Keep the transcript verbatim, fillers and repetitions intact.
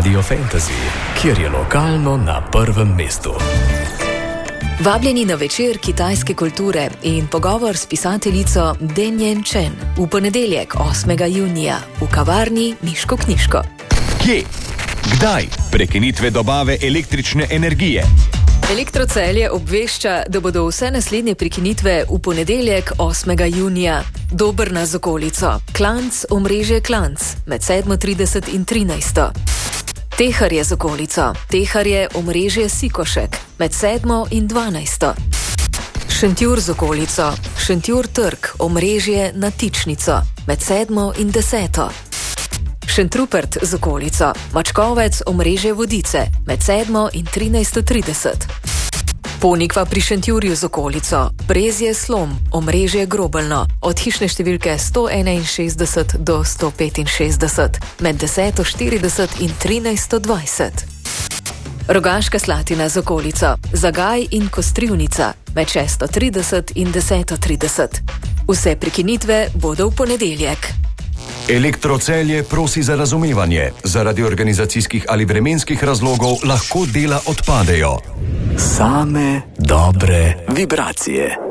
Radio Fantasy, kjer je lokalno na prvem mestu. Vabljeni na večer kitajske kulture in pogovor s pisateljico Denjen Chen v ponedeljek osmega junija v kavarni Miško Knjiško. Kje? Kdaj? Prekinitve dobave električne energije. Elektrocelje obvešča, da bodo vse naslednje prekinitve v ponedeljek osmega junija. Dobrna z okolico. Klanc, omrežje Klanc med sedmo trideset in trinajsto. Teharje z okolico. Teharje, omrežje Sikošek med sedmo in dvanajsto. Šentjur z okolico. Šentjur trg, omrežje na Tičnico med sedmo in deseto. Šentrupert z okolico. Mačkovec, omrežje Vodice med sedmo in trinajsto trideset. Ponikva pri Šentjurju z okolico. Brezje Slom, omrežje Grobelno od hišne številke sto enainšestdeset do sto petinšestdeset med deseto štirideset in trinajsto dvajset. Rogaška Slatina z okolico. Zagaj in Kostrivnica med šesto trideset in deseto trideset. Vse prekinitve bodo v ponedeljek. Elektrocelje prosi za razumevanje. Zaradi organizacijskih ali vremenskih razlogov lahko dela odpadejo. Same dobre vibracije.